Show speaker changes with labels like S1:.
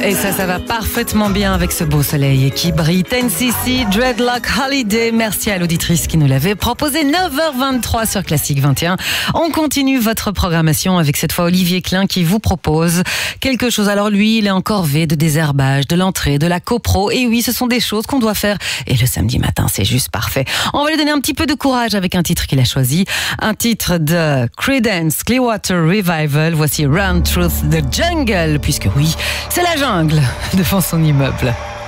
S1: Et ça va parfaitement bien avec ce beau soleil qui brille. 10cc, Dreadlock Holiday. Merci à l'auditrice qui nous l'avait proposé. 9h23 sur Classique 21. On continue votre programmation avec cette fois Olivier Klein qui vous propose quelque chose. Alors lui, il est en corvée de désherbage, de l'entrée, de la copro. Et oui, ce sont des choses qu'on doit faire. Et le samedi matin, c'est juste parfait. On va lui donner un petit peu de courage avec un titre qu'il a choisi. Un titre de Creedence Clearwater Revival. Voici Run Through the Jungle. Puisque oui, c'est la jungle devant son immeuble.